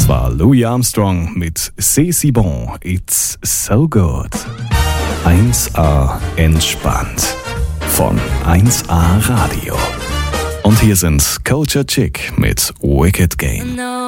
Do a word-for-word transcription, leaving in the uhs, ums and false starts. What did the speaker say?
war Louis Armstrong mit C'est si bon, it's so good. eins a entspannt von eins a Radio. Und hier sind Culture Chick mit Wicked Game.